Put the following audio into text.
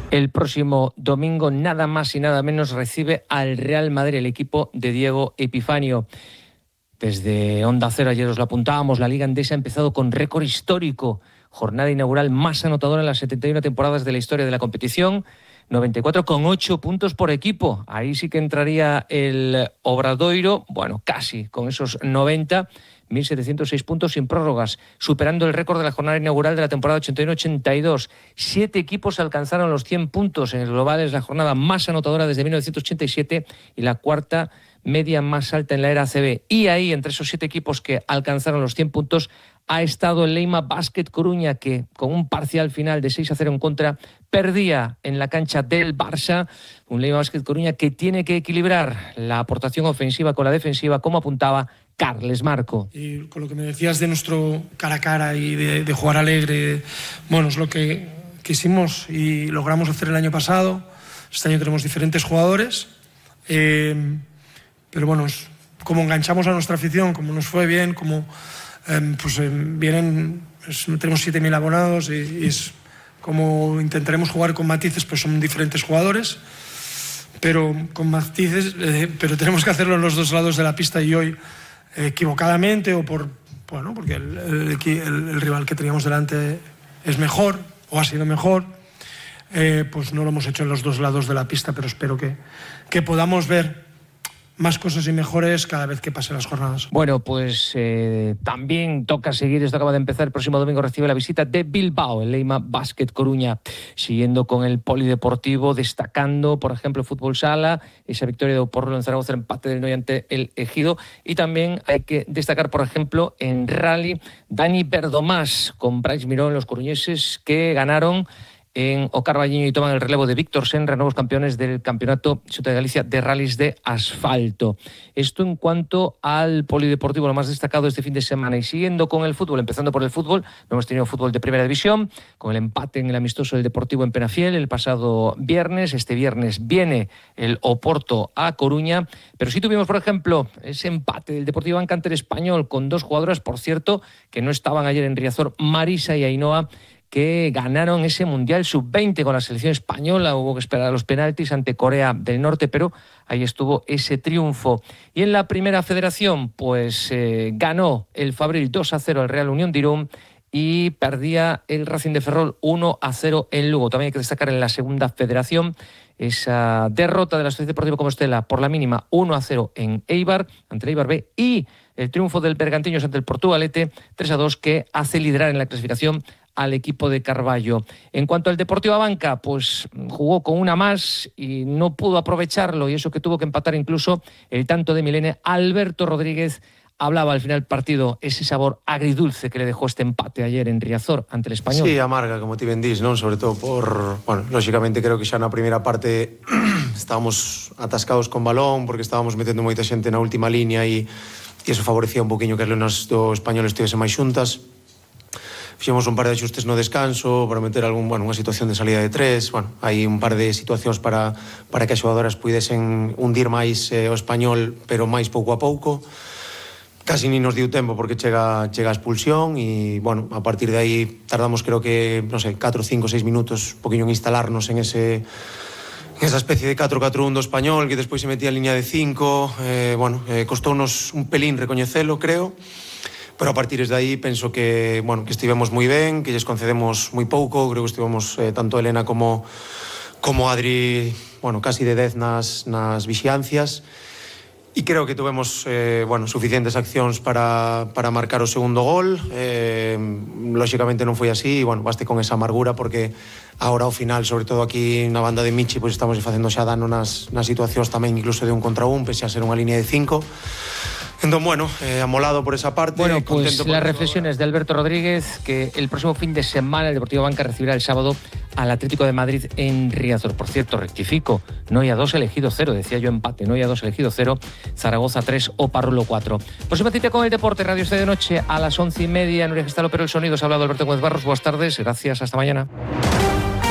El próximo domingo, nada más y nada menos, recibe al Real Madrid, el equipo de Diego Epifanio. Desde Onda Cero ayer os lo apuntábamos, la Liga Endesa ha empezado con récord histórico. Jornada inaugural más anotadora en las 71 temporadas de la historia de la competición. 94,8 puntos por equipo. Ahí sí que entraría el Obradoiro, bueno, casi con esos 90. 1.706 puntos sin prórrogas, superando el récord de la jornada inaugural de la temporada 81-82. 7 equipos alcanzaron los 100 puntos en el global. Es la jornada más anotadora desde 1987 y la cuarta media más alta en la era ACB. Y ahí, entre esos 7 equipos que alcanzaron los 100 puntos, ha estado el Leima Basket Coruña, que con un parcial final de 6-0 en contra, perdía en la cancha del Barça. Un Leima Basket Coruña que tiene que equilibrar la aportación ofensiva con la defensiva, como apuntaba Carles Marco. Y con lo que me decías de nuestro cara a cara y de jugar alegre, bueno, es lo que quisimos y logramos hacer el año pasado. Este año tenemos diferentes jugadores, pero bueno, es como enganchamos a nuestra afición, como nos fue bien, como vienen, tenemos 7.000 abonados y es como intentaremos jugar con matices, pues son diferentes jugadores, pero con matices, pero tenemos que hacerlo en los dos lados de la pista y hoy equivocadamente o porque el rival que teníamos delante es mejor o ha sido mejor, pues no lo hemos hecho en los dos lados de la pista, pero espero que podamos ver más cosas y mejores cada vez que pasen las jornadas. Bueno, pues también toca seguir, esto acaba de empezar, el próximo domingo recibe la visita de Bilbao, el Leima Basket Coruña, siguiendo con el polideportivo, destacando, por ejemplo, fútbol sala, esa victoria de Oporro en Zaragoza, el empate del Noia ante el Ejido, y también hay que destacar, por ejemplo, en rally, Dani Verdomás con Brais Mirón, los coruñeses que ganaron en Ocarballiño y toman el relevo de Víctor Senra, nuevos campeones del Campeonato Xunta de Galicia de rallies de asfalto. Esto en cuanto al polideportivo, lo más destacado este fin de semana. Y siguiendo con el fútbol, empezando por el fútbol, no hemos tenido fútbol de primera división, con el empate en el amistoso del Deportivo en Penafiel el pasado viernes. Este viernes viene el Oporto a Coruña, pero sí tuvimos, por ejemplo, ese empate del Deportivo Bancanter Español con 2 jugadoras, por cierto, que no estaban ayer en Riazor, Marisa y Ainhoa, que ganaron ese Mundial Sub-20 con la selección española. Hubo que esperar a los penaltis ante Corea del Norte, pero ahí estuvo ese triunfo. Y en la primera federación, pues ganó el Fabril 2-0 al Real Unión de Irún y perdía el Racing de Ferrol 1-0 en Lugo. También hay que destacar en la segunda federación esa derrota de la Sociedad Deportiva Compostela por la mínima 1-0 en Eibar, ante el Eibar B, y el triunfo del Bergantiños ante el Portugalete 3-2, que hace liderar en la clasificación al equipo de Carballo. En cuanto al Deportivo Abanca, pues jugó con una más y no pudo aprovecharlo, y eso que tuvo que empatar incluso el tanto de Milene. Alberto Rodríguez hablaba al final del partido, ese sabor agridulce que le dejó este empate ayer en Riazor ante el Español. Sí, amarga, como ti ben dis, non? Sobre todo por, bueno, lógicamente creo que xa na primeira parte estábamos atascados con balón porque estábamos metendo moita xente na última línea e eso favorecía un poquinho que as leonas do Español estivesen máis xuntas. Fixemos un par de ajustes no descanso para meter unha situación de salida de 3. Bueno, hai un par de situacións para que as xogadoras pudesen hundir máis o Español, pero máis pouco a pouco. Casi ni nos diu tempo porque chega a expulsión e, bueno, a partir de aí tardamos, creo que, non sei, 4, 5, 6 minutos un poquinho en instalarnos en esa especie de 4-4-1 do Español, que despois se metía en línea de 5. Costounos un pelín recoñecelo, creo. Pero a partir de aí penso que, bueno, que estivemos moi ben, que lles concedemos moi pouco. Creo que estivemos tanto Elena como Adri, bueno, casi de 10 nas vixiancias. E creo que tuvemos suficientes accións para marcar o segundo gol. Lógicamente non foi así, e, bueno, baste con esa amargura porque agora ao final, sobre todo aquí na banda de Michi, pues estamos facendo xa dano nas situacións tamén incluso de 1 contra 1, pese a ser unha línea de 5. Entonces, bueno, amolado por esa parte. Bueno, pues las reflexiones de Alberto Rodríguez, que el próximo fin de semana el Deportivo Banca recibirá el sábado al Atlético de Madrid en Riazor. Por cierto, rectifico, Noia 2, Elegido 0, decía yo empate, Noia 2, Elegido 0, Zaragoza 3, Oparrulo 4. Próxima cita con el deporte, Radio Estadio de Noche a las 11:30, Nuria Gestalo, pero el sonido, se ha hablado Alberto Gómez Barros. Buenas tardes, gracias, hasta mañana.